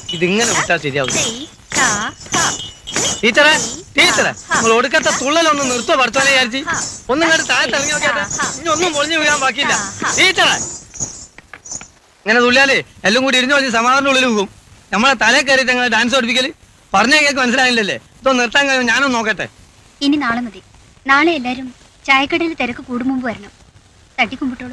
ഇതിങ്ങനെ വിട്ടാ ശരിയാവും. ടീച്ചറെ ടീച്ചറെ നമ്മൾ ഒടുക്കത്തെ തുള്ളലൊന്ന് നിർത്തോ പഠിച്ചോനെ വിചാരിച്ച് ഒന്നും കണ്ട് താഴെ ഇറങ്ങി നോക്കിയാട്ടെ. ഇനി ഒന്നും പൊളിഞ്ഞു വീഴാൻ ബാക്കിയില്ല. ടീച്ചറെ ഇങ്ങനെ തുള്ളിയാലേ എല്ലാം കൂടി ഇരിഞ്ഞു പറഞ്ഞ് സമാധാനം ഉള്ളിൽ പോകും. നമ്മളെ തലേ കയറിയിട്ട് അങ്ങനെ ഡാൻസ് പഠിപ്പിക്കല് പറഞ്ഞാൽ കേൾക്ക് മനസ്സിലായില്ലല്ലേ? ഇതൊന്ന് നിർത്താൻ കഴിയും. ഞാനൊന്ന് നോക്കട്ടെ. ഇനി നാളെ മതി. നാളെ എല്ലാരും ചായക്കടയിൽ തിരക്ക് കൂടും മുമ്പ് വരണം. തട്ടിക്കുമ്പിട്ടോളൂ.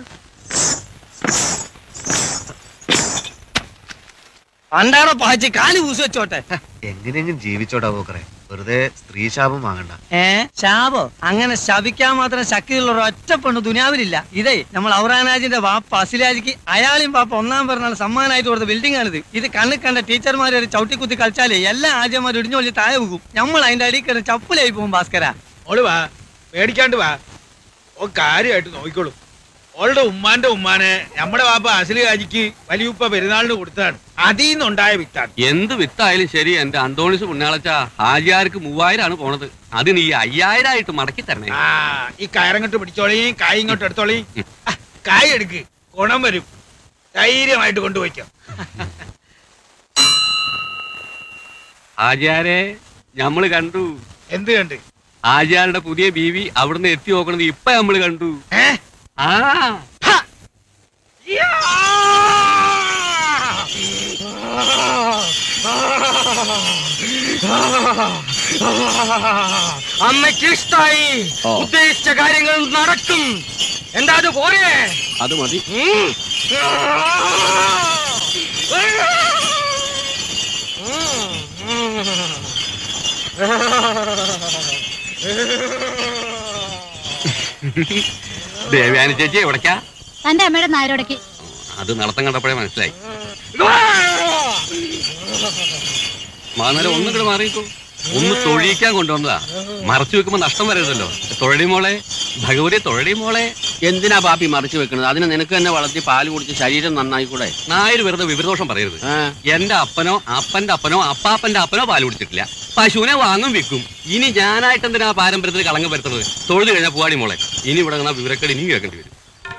അണ്ടാണോ പാച്ചി കാല് പൂസ് വെച്ചോട്ടെ. എങ്ങനെയെങ്കിലും ജീവിച്ചോട്ടാ പോക്കറെ. വെറുതെ സ്ത്രീ ശാപം വാങ്ങണ്ട. ശാപോ? അങ്ങനെ ശപിക്കാൻ മാത്രം ശക്തിയുള്ള ഒരു ഒറ്റ പെണ്ണ് ദുനിയാവിലില്ല. ഇതേ നമ്മൾ ഔറാനാജിന്റെ വാപ്പ അസിലാജിക്ക് അയാളെയും പാപ്പ ഒന്നാം പിറന്നാൾ സമ്മാനമായിട്ട് കൊടുത്ത ബിൽഡിംഗ് ആണിത്. ഇത് കണ്ണിൽ കണ്ട ടീച്ചർമാരെ ഒരു ചവിട്ടിക്കുത്തി കളിച്ചാലേ എല്ലാ ആദ്യമാരും ഇടിഞ്ഞു കൊള്ളി താഴെ പോകും. നമ്മൾ അതിന്റെ അടിയിൽ കയറി ചപ്പലായി പോകും. ഭാസ്കര ഓള് വാ, പേടിക്കാണ്ട് വാ. ഓ കാര്യമായിട്ട് നോക്കിക്കോളൂ. ഓളുടെ ഉമ്മാന്റെ ഉമ്മാനെ നമ്മുടെ വാപ്പ അസലി കാജിക്ക് വലിയുപ്പ പെരുന്നാളിന് കൊടുത്താണ്. അതിന്നുണ്ടായ വിത്താണ്. എന്ത് വിത്തായാലും ശരി, എന്റെ അന്തോണിസ് പുണ്യാളച്ച ഹാജിയാർക്ക് 3000 പോണത്. അത് നീ 5000 ആയിട്ട് മടക്കി തരണേ. ആ ഈ കയറങ്ങോട്ട് പിടിച്ചോളീം, കായ് ഇങ്ങോട്ട് എടുത്തോളീം. കായ് എടുക്ക്, ഗുണം വരും. ധൈര്യമായിട്ട് കൊണ്ടുപോയിക്കോ. ഹാജിയാരെ നമ്മള് കണ്ടു. എന്ത് കണ്ട്? ഹാജിയാരുടെ പുതിയ ബീവി അവിടുന്ന് എത്തി നോക്കണത് ഇപ്പൊ നമ്മള് കണ്ടു. ആ അമ്മയ്ക്ക് ഇഷ്ടായി. ഉദ്ദേശിച്ച കാര്യങ്ങൾ നടക്കും. എന്താ അത് പോരെ? അത് മതി. ദേവയാനി ചേച്ചി എവിടേക്കാ? തന്റെ അമ്മയുടെ നായരോടക്ക്. അത് നടത്തം കണ്ടപ്പോഴേ മനസ്സിലായി. മാന്നേരം ഒന്നും മാറിയിക്കോ. ഒന്ന് തൊഴിയിക്കാൻ കൊണ്ടുവന്നതാ. മറച്ചു വെക്കുമ്പോ നഷ്ടം വരരുതല്ലോ. തൊഴടി മോളെ, ഭഗവതി തൊഴടി മോളെ. എന്തിനാ പാപ്പി മറിച്ചു വെക്കണത്? അതിന് നിനക്ക് തന്നെ വളർത്തി പാല് കുടിച്ച് ശരീരം നന്നായിക്കൂടെ? നായര് വെറുതെ വിവരദോഷം പറയരുത്. എന്റെ അപ്പനോ അപ്പന്റെ അപ്പനോ അപ്പാപ്പന്റെ അപ്പനോ പാല് കുടിച്ചിട്ടില്ല. പശുവിനെ വാങ്ങും വിൽക്കും. ഇനി ഞാനായിട്ട് എന്തിനാ പാരമ്പര്യത്തിൽ കളങ്കം വരുത്തുന്നത്? തൊഴുത് കഴിഞ്ഞാൽ പോവാടി മോളെ. ഇനി ഇവിടെ നിന്നാ വിവരക്കേട് ഇനിയും കേൾക്കേണ്ടി വരും.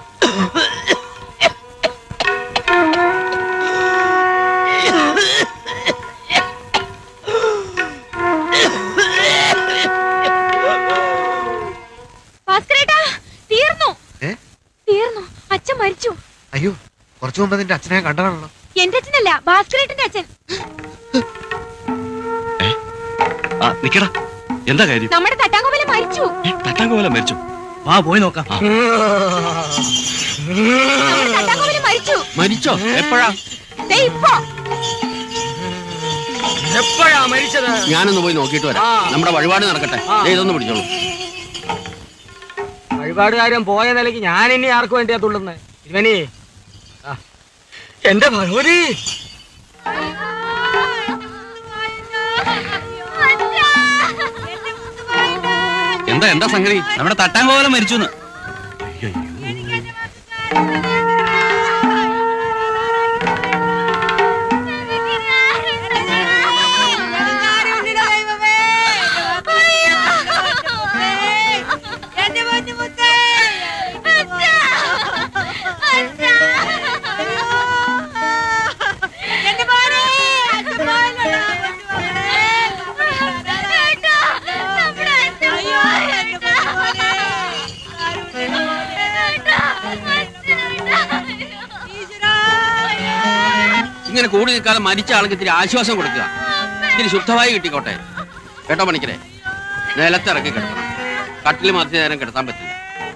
തീർന്നു. അച്ഛൻ മരിച്ചു. അയ്യോ, കുറച്ചു മുമ്പ് നിന്റെ അച്ഛനെ കണ്ടതാണല്ലോ. എന്റെ അച്ഛനല്ല, ഭാസ്കരേട്ടന്റെ അച്ഛൻ. നിക്കടാ, എന്താ കാര്യം? നമ്മുടെ തട്ടാങ്കോവല മരിച്ചു. തട്ടാങ്കോവല മരിച്ചു? വാ പോയി നോക്കാം. തട്ടാങ്കോവല മരിച്ചു. മരിച്ചോ? എപ്പോഴാ? എപ്പോഴാ മരിച്ചത്? ഞാനൊന്ന് പോയി നോക്കിയിട്ട് വരാം. നമ്മുടെ വഴിപാട് നടക്കട്ടെ. ഇതൊന്ന് പിടിച്ചോളൂ. വഴിപാടുകാരൻ പോയ നിലയ്ക്ക് ഞാൻ ഇനി ആർക്ക് വേണ്ടിയാ തുള്ളുന്നത്? ഇവനി എന്റെ ഭഗവതി. എന്താ എന്താ സംഗതി? നമ്മുടെ തട്ടാങ്കോവലം മരിച്ചു. ഇങ്ങനെ കൂടി നിൽക്കാതെ മരിച്ച ആൾക്ക് ഇത്തിരി ആശ്വാസം കൊടുക്കുക. ഇത്തിരി ശുദ്ധമായി കിട്ടിക്കോട്ടെ കേട്ടോ പണിക്കരെ. നിലത്തിറക്കി കിടക്കണം. കട്ടിൽ മറിച്ച് നേരം കിടത്താൻ പറ്റില്ല.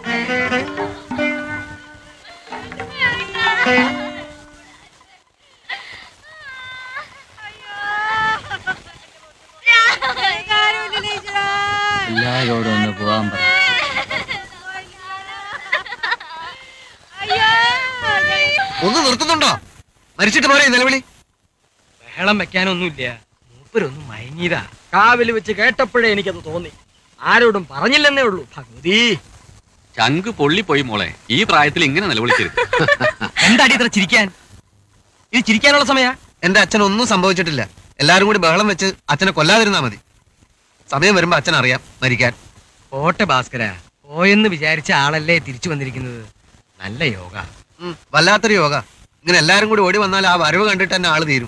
എല്ലാരോടും ഒന്ന് പോവാൻ പറ. ഒന്ന് നിർത്തുന്നുണ്ടോ? മരിച്ചിട്ട് പോരെ നിലവിളി. ബഹളം വെക്കാനൊന്നുമില്ല. മൂപ്പരൊന്നും മയങ്ങിയതാ. കാവില് വെച്ച് കേട്ടപ്പോഴേ എനിക്കത് തോന്നി. ആരോടും പറഞ്ഞില്ലെന്നേ ഉള്ളൂ. ഭഗവതി, ചങ്ക് പൊള്ളിപ്പോയി മോളെ. ഈ പ്രായത്തിൽ ഇങ്ങനെ നിലവിളിക്കരുത്. എന്താടി ഇത്ര ചിരിക്കാൻ? ഇത് ചിരിക്കാനുള്ള സമയ? എന്റെ അച്ഛൻ ഒന്നും സംഭവിച്ചിട്ടില്ല. എല്ലാരും കൂടി ബഹളം വെച്ച് അച്ഛനെ കൊല്ലാതിരുന്നാ മതി. സമയം വരുമ്പോ അച്ഛൻ അറിയാം മരിക്കാൻ. പോട്ടെ ഭാസ്കര, പോയെന്ന് വിചാരിച്ച ആളല്ലേ തിരിച്ചു വന്നിരിക്കുന്നത്. നല്ല യോഗ. വല്ലാത്തൊരു യോഗ. ഇങ്ങനെ എല്ലാരും കൂടി ഓടി വന്നാൽ ആ വരവ് കണ്ടിട്ട് തന്നെ ആള് തീരും.